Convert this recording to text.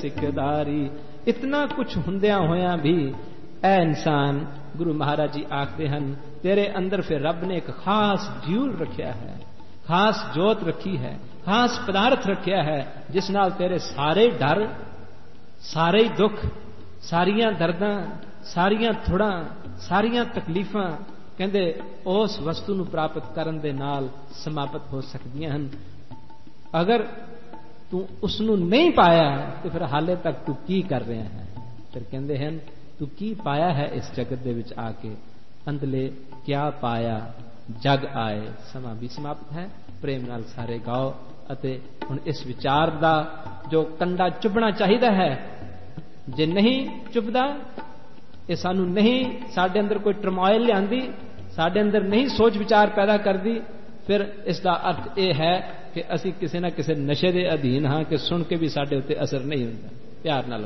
सिकदारी। इतना कुछ हुंदियां होया भी ऐ इंसान, गुरु महाराज जी आखते हैं, तेरे अंदर फिर रब ने एक खास ज्यूल रखिया है, खास जोत रखी है, खास पदार्थ रखिया है, जिस नाल तेरे सारे डर, सारे दुख, सारियां दर्दां, सारियां थुड़ां, सारियां तकलीफां कहते उस वस्तु ਨੂੰ ਪ੍ਰਾਪਤ ਕਰਨ ਦੇ ਨਾਲ ਸਮਾਪਤ ਹੋ ਸਕਦੀਆਂ ਹਨ। अगर तू उसनू नहीं पाया तो फिर हाले तक तू की कर रहा है। फिर कहते हैं तू की पाया है इस जगत दे विच आके, अंदले क्या पाया जग आए। समा भी समाप्त है, प्रेम नाल सारे गाओ। अते हुण इस विचार दा जो कंडा चुभना चाहिदा है, जे नहीं चुभदा, ये सानू नहीं, साडे अंदर कोई टरमोइल लियांदी, साडे अंदर नहीं सोच विचार पैदा करदी, फिर इसका अर्थ यह है कि असी किसी ना किसी नशे के अधीन हाँ कि सुन के भी साडे उत्ते असर नहीं होंदा। प्यार नाल